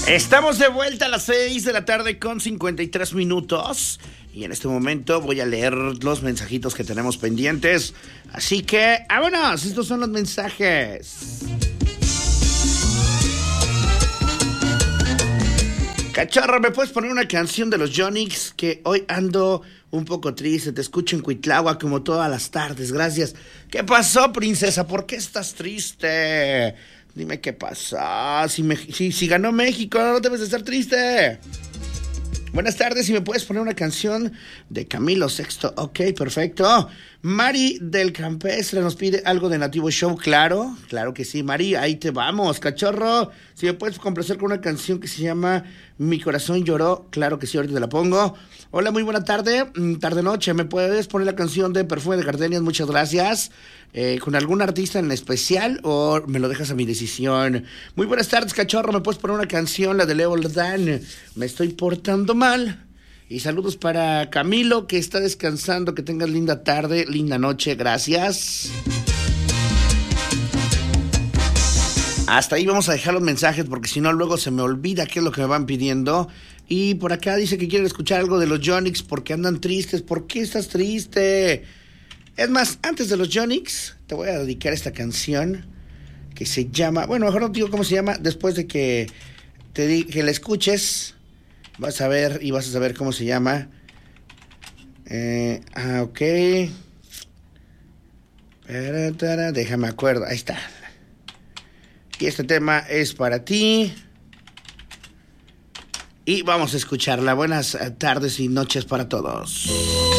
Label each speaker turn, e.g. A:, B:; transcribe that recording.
A: Estamos de vuelta a las 6 de la tarde con 53 minutos. Y en este momento voy a leer los mensajitos que tenemos pendientes. Así que, ¡vámonos! Estos son los mensajes. Cachorro, ¿me puedes poner una canción de los Yonix? Que hoy ando un poco triste. Te escucho en Cuitlagua como todas las tardes. Gracias. ¿Qué pasó, princesa? ¿Por qué estás triste? Dime qué pasa. Si ganó México, no debes de estar triste. Buenas tardes, si me puedes poner una canción de Camilo Sexto. Ok, perfecto. Mari del Campestre nos pide algo de Nativo Show. Claro que sí, Mari, ahí te vamos. Cachorro, si me puedes complacer con una canción que se llama Mi Corazón Lloró. Claro que sí, ahorita te la pongo. Hola, muy buena tarde, tarde-noche. ¿Me puedes poner la canción de Perfume de Gardenias? Muchas gracias. ¿Con algún artista en especial o me lo dejas a mi decisión? Muy buenas tardes, cachorro. ¿Me puedes poner una canción, la de Leo Ledán? Me estoy portando mal. Y saludos para Camilo, que está descansando. Que tengas linda tarde, linda noche. Gracias. Hasta ahí vamos a dejar los mensajes porque si no luego se me olvida qué es lo que me van pidiendo. Y por acá dice que quieren escuchar algo de los Yonix porque andan tristes. ¿Por qué estás triste? Es más, antes de los Yonix, te voy a dedicar esta canción que se llama... Bueno, mejor no te digo cómo se llama. Después de que que la escuches, vas a ver y vas a saber cómo se llama. Ok. Déjame acuerdo. Ahí está. Y este tema es para ti. Y vamos a escucharla. Buenas tardes y noches para todos.